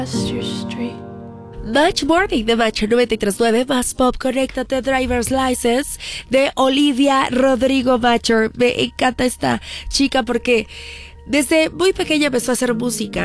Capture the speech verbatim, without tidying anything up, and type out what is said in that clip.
Match Morning de Match noventa y tres punto nueve, más pop, conéctate, Driver's License de Olivia Rodrigo Macho. Me encanta esta chica porque desde muy pequeña empezó a hacer música.